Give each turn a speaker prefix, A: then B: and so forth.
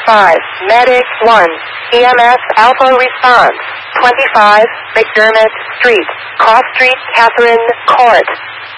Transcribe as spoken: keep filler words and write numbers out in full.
A: five, Medic one, E M S Alpha response, twenty-five, McDermott Street, Cross Street, Catherine Court.